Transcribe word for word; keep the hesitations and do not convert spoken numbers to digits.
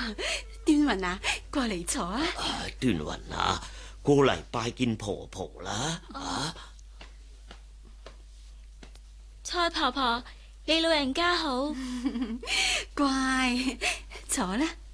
端雲啊，過嚟坐啊！ 啊端雲啊，過嚟拜見婆婆啦！啊， 蔡婆婆，你老人家好。 乖，坐啦。